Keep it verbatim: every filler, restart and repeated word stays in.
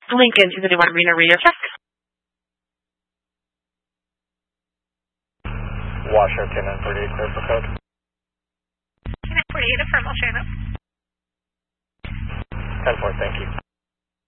Lincoln two thirty-one Reno radio check. Washington ten forty-eight, clear for code. ten forty-eight, affirm, I'll share that. ten four, thank you.